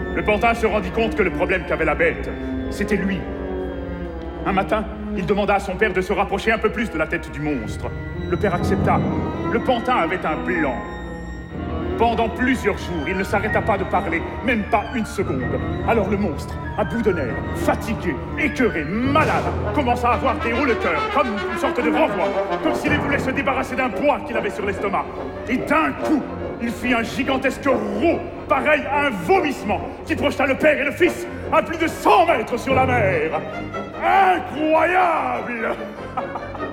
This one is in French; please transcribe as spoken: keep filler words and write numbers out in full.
Le pantin se rendit compte que le problème qu'avait la bête, c'était lui. Un matin, il demanda à son père de se rapprocher un peu plus de la tête du monstre. Le père accepta. Le pantin avait un plan. Pendant plusieurs jours, il ne s'arrêta pas de parler, même pas une seconde. Alors le monstre, à bout de nerfs, fatigué, écœuré, malade, commença à avoir des hauts le cœur, comme une sorte de renvoi, comme s'il voulait se débarrasser d'un poids qu'il avait sur l'estomac. Et d'un coup, il fit un gigantesque rot, pareil à un vomissement, qui projeta le père et le fils à plus de cent mètres sur la mer. Incroyable!